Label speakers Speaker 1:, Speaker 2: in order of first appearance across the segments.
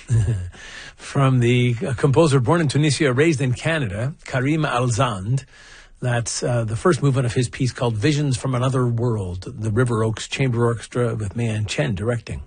Speaker 1: From the composer born in Tunisia, raised in Canada, Karim Alzand. That's the first movement of his piece called Visions from Another World, the River Oaks Chamber Orchestra with Mayan Chen directing.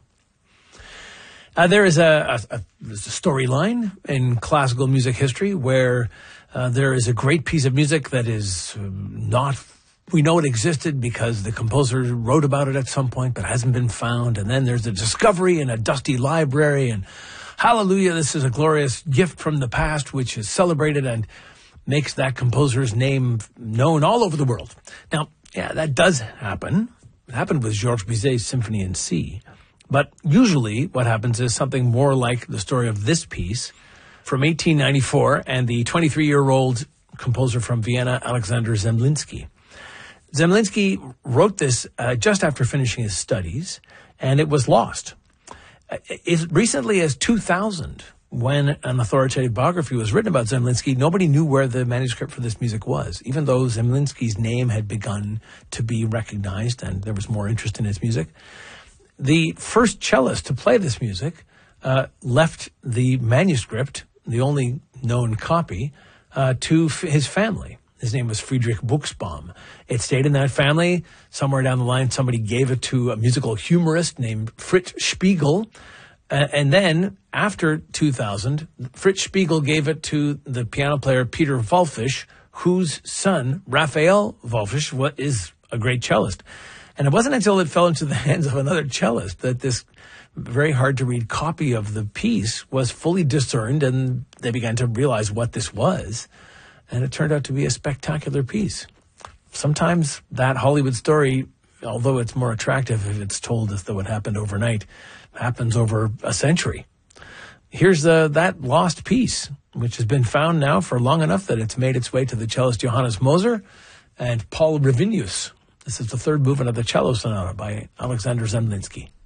Speaker 1: There is a storyline in classical music history where there is a great piece of music that is we know it existed because the composer wrote about it at some point, but hasn't been found. And then there's a discovery in a dusty library, and hallelujah, this is a glorious gift from the past, which is celebrated and makes that composer's name known all over the world. Now, yeah, that does happen. It happened with Georges Bizet's Symphony in C. But usually what happens is something more like the story of this piece from 1894 and the 23-year-old composer from Vienna, Alexander Zemlinsky. Zemlinsky wrote this just after finishing his studies, and it was lost. As recently as 2000, when an authoritative biography was written about Zemlinsky, nobody knew where the manuscript for this music was, even though Zemlinsky's name had begun to be recognized and there was more interest in his music. The first cellist to play this music left the manuscript, the only known copy, to his family. His name was Friedrich Buxbaum. It stayed in that family. Somewhere down the line, somebody gave it to a musical humorist named Fritz Spiegel. And then, after 2000, Fritz Spiegel gave it to the piano player Peter Wallfisch, whose son, Raphael Wallfisch, is a great cellist. And it wasn't until it fell into the hands of another cellist that this very hard-to-read copy of the piece was fully discerned, and they began to realize what this was. And it turned out to be a spectacular piece. Sometimes that Hollywood story, although it's more attractive if it's told as though it happened overnight, happens over a century. Here's that lost piece, which has been found now for long enough that it's made its way to the cellist Johannes Moser and Paul Revinius. This is the third movement of the Cello Sonata by Alexander Zemlinsky.